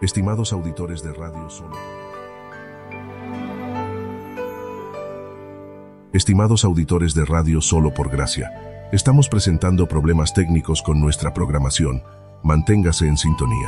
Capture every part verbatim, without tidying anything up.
Estimados auditores de Radio Solo. Estimados auditores de Radio Solo por Gracia, estamos presentando problemas técnicos con nuestra programación. Manténgase en sintonía.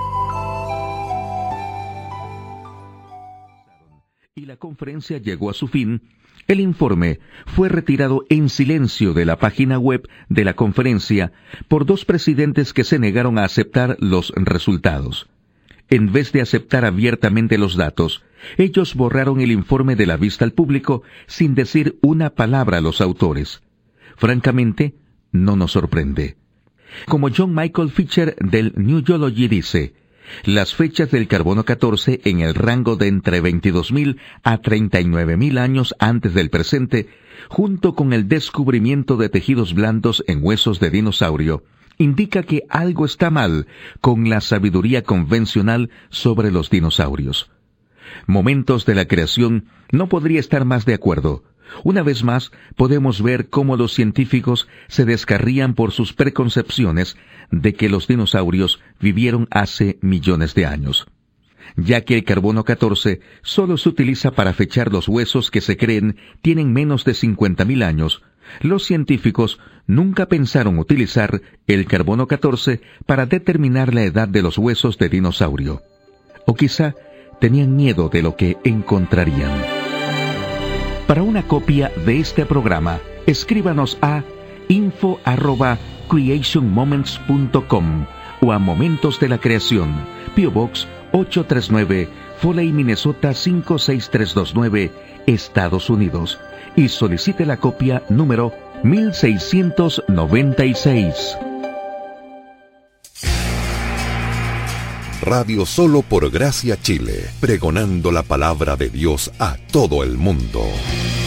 Y la conferencia llegó a su fin. El informe fue retirado en silencio de la página web de la conferencia por dos presidentes que se negaron a aceptar los resultados. En vez de aceptar abiertamente los datos, ellos borraron el informe de la vista al público sin decir una palabra a los autores. Francamente, no nos sorprende. Como John Michael Fisher del New Geology dice, las fechas del carbono catorce en el rango de entre veintidós mil a treinta y nueve mil años antes del presente, junto con el descubrimiento de tejidos blandos en huesos de dinosaurio, indica que algo está mal con la sabiduría convencional sobre los dinosaurios. Momentos de la creación no podría estar más de acuerdo. Una vez más, podemos ver cómo los científicos se descarrían por sus preconcepciones de que los dinosaurios vivieron hace millones de años. Ya que el carbono catorce solo se utiliza para fechar los huesos que se creen tienen menos de cincuenta mil años, los científicos nunca pensaron utilizar el carbono catorce para determinar la edad de los huesos de dinosaurio. O quizá tenían miedo de lo que encontrarían. Para una copia de este programa, escríbanos a info arroba creation moments punto com o a Momentos de la Creación, P O Box ochocientos treinta y nueve, Foley, Minnesota cinco seis tres dos nueve, Estados Unidos, y solicite la copia número mil seiscientos noventa y seis. Radio Solo por Gracia Chile, pregonando la palabra de Dios a todo el mundo.